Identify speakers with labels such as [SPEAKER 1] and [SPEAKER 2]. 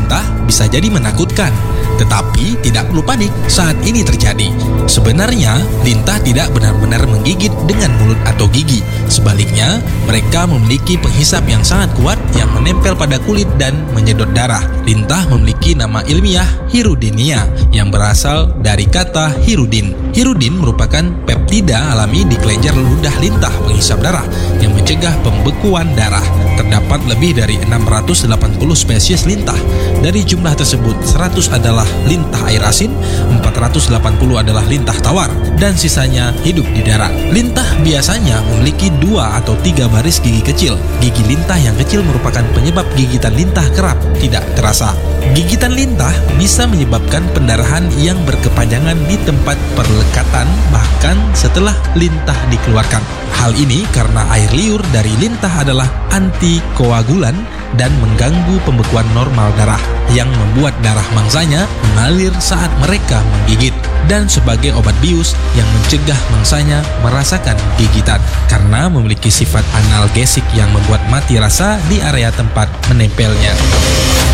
[SPEAKER 1] lintah bisa jadi menakutkan, tetapi tidak perlu panik saat ini terjadi. Sebenarnya, lintah tidak benar-benar menggigit dengan mulut atau gigi. Sebaliknya, mereka memiliki penghisap yang sangat kuat yang menempel pada kulit dan menyedot darah. Lintah memiliki nama ilmiah Hirudinia yang berasal dari kata hirudin. Hirudin merupakan peptida alami di kelenjar ludah lintah penghisap darah yang mencegah pembekuan darah. Terdapat lebih dari 680 spesies lintah. Dari jumlah tersebut, 100 adalah lintah air asin, 480 adalah lintah tawar, dan sisanya hidup di darat. Lintah biasanya memiliki 2 atau 3 baris gigi kecil. Gigi lintah yang kecil merupakan penyebab gigitan lintah kerap tidak terasa. Gigitan lintah bisa menyebabkan pendarahan yang berkepanjangan di tempat perlekatan bahkan setelah lintah dikeluarkan. Hal ini karena air liur dari lintah adalah antikoagulan dan mengganggu pembekuan normal darah yang membuat darah mangsanya mengalir saat mereka menggigit, dan sebagai obat bius yang mencegah mangsanya merasakan gigitan karena memiliki sifat analgesik yang membuat mati rasa di area tempat menempelnya.